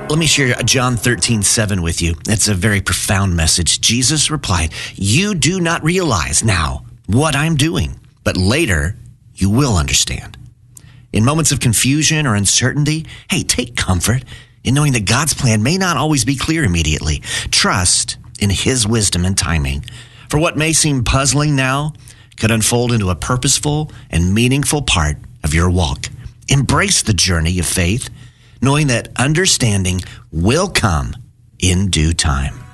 Let me share John 13:7 with you. It's a very profound message. Jesus replied, "You do not realize now what I'm doing, but later you will understand." In moments of confusion or uncertainty, hey, take comfort in knowing that God's plan may not always be clear immediately. Trust in His wisdom and timing. For what may seem puzzling now could unfold into a purposeful and meaningful part of your walk. Embrace the journey of faith, knowing that understanding will come in due time.